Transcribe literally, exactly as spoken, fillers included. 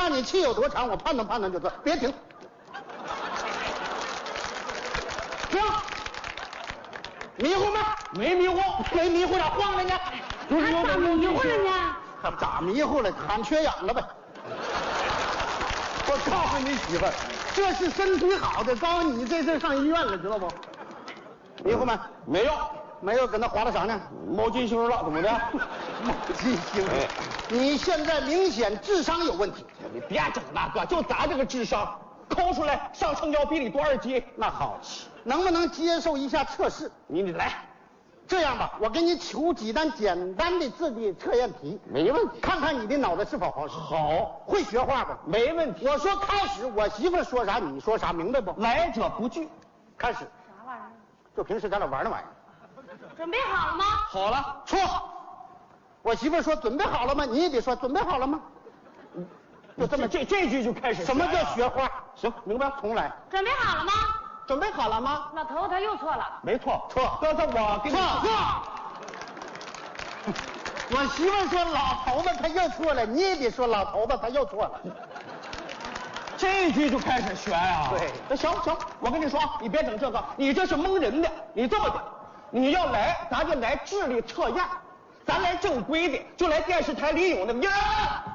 看你气有多长，我判断判断就对。别停，停，迷糊吗？ 没迷糊， 没迷糊，咋晃了呢？ 就是有点迷糊了呢。 还咋迷糊了？喊缺氧了呗。我告诉你媳妇儿，这是身体好的，告诉你这事上医院了，知道不？迷糊吗？ 没有， 没有，搁那划拉啥呢？ 冒金星了，怎么的？ 冒金星！ 哎， 你现在明显智商有问题。 你别整那个，就咱这个智商，抠出来上秤要比你多少斤？ 那好，能不能接受一下测试？ 你你来， 这样吧，我给你出几单简单的智力测验题， 没问题。 看看你的脑袋是否好使。 好， 会学话不？ 没问题。 我说开始，我媳妇说啥你说啥，明白不？ 来者不拒。 开始。 啥玩意儿？ 就平时咱俩玩那玩意儿。 准备好了吗？ 好了， 错。我媳妇说准备好了吗？你也得说准备好了吗？ 就这么这这句就开始。 什么叫学话？ 行，明白。 重来。 准备好了吗？ 准备好了吗？ 老头他又错了。 没错， 错。 刚才我给你错错。我媳妇说老头子他又错了，你也得说老头子他又错了。 这句就开始学呀、啊？ 对。 那行行，我跟你说，你别整这个，你这是蒙人的。你这么的，你要来，咱就来智力测验，咱来正规的，就来电视台里有那名儿。